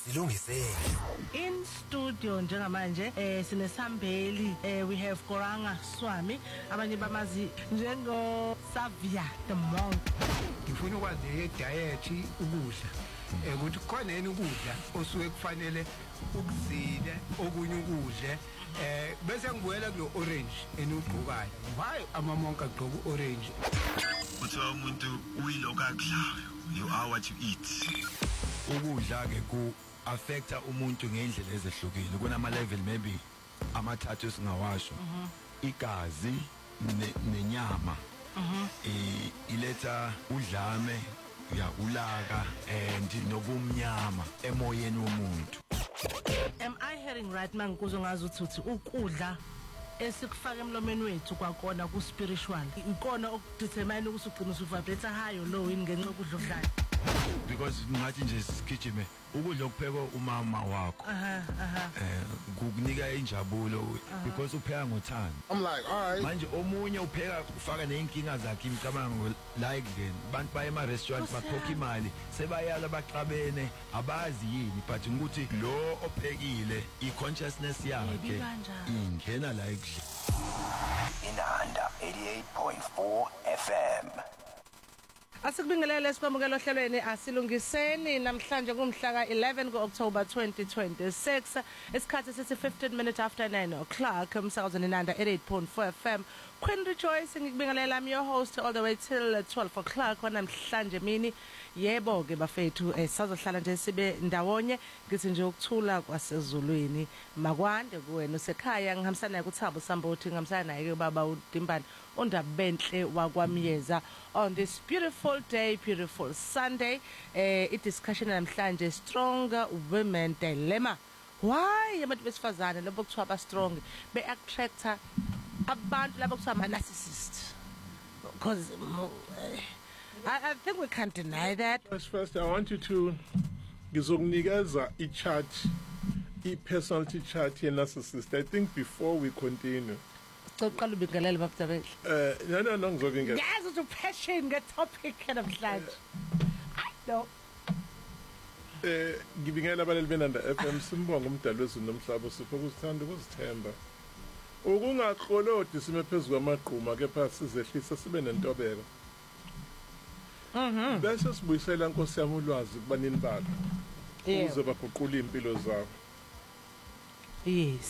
Silungiseni. In studio njengamanje sinesambeli we have Koranga Swami abanye bamazi njengo Savia the monk. Ngifuna ukwazi diet ukudla ukuthi khona yini ukudla osuke kufanele ukuzile okunye ukudle bese ngibuyela kulo orange enugqokayo why amamonka agqoka orange uthi umuntu uyiloko akudlayo you are what you eat ukudla ke ku affecta umuntu ngendlela ezehlukile kunama level maybe amathathu singawasho igazi nenyama iletha udlame ya ulaka and nobumnyama emoyeni womuntu. Am I hearing right mangikuzo ngazi ukuthi ukudla esikufaka emlomeni wethu kwakona ku spiritual ikona okudetermine ukuthi ugcina usuvibrate high or low in ngenxa ukudla okudlayo because ngathi nje sikijime ukudla okuphekwa umama wakho kukunika injabulo because upheka ngothando. I'm like all right manje omunye upheka ufaka neinkinga zakhe imicabango like then bantu baye ema restaurant bakhokha imali sebayala baxabene abazi yini but ukuthi lo ophekile I consciousness yakhe ingena la ekudla. Inanda 88.4 FM. Asikubingelele sikwamukela ohlelweni asilungiseni namhlanje kumhla ka11 kuOctober 2026 isikhathi sithi 15 minutes after 9 o'clock umsakazo Inanda 88.4 FM. Queen Rejoice ngikubingelela I'm your host all the way till 12 o'clock namhlanje mini yebo ke bafethu sazohlala nje sibe ndawonye ngithi nje ukuthula kwasezulwini makwande kuwena usekhaya ngihambisana kuThabo Sambothi ngihambisana naye ke baba uDimbani ondabenhle wakwamyeza on this beautiful day beautiful Sunday I discussion namhlanje stronger women dilemma why abantu besifazane labo kuthiwa ba strong be attractor abantu labo kuthiwa ama narcissist because I think we can't deny that. First I want you to ngizokunikeza chart personality chart ye narcissist. I think before we continue Uqala ubingelele baftabele. No ngizobingela. Yazi ukuthi passion nge-topic namhlanje. No. Ngibingela abaleli benanda FM simbonga umdali wezulu nomhlaba sipho kusithanda ukuzithemba. Ukungaqolodi sime phezulu kwamaqhuma kepha sizehlisa sibe nentobeko. Bese sibuyisela Nkosi yami ulwazi kubanini bakho. Ukuze baguqule impilo zabo. Yes.